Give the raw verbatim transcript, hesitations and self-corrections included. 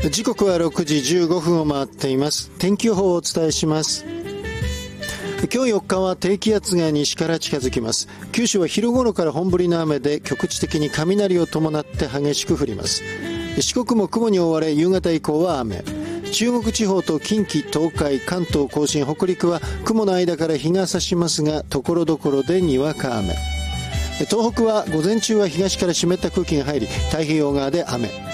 時刻はろくじじゅうごふんを回っています。天気予報をお伝えします。今日よっかは低気圧が西から近づきます。九州は昼頃から本降りの雨で局地的に雷を伴って激しく降ります。四国も雲に覆われ夕方以降は雨。中国地方と近畿、東海、関東甲信、北陸は雲の間から日が差しますが所々でにわか雨。東北は午前中は東から湿った空気が入り太平洋側で雨。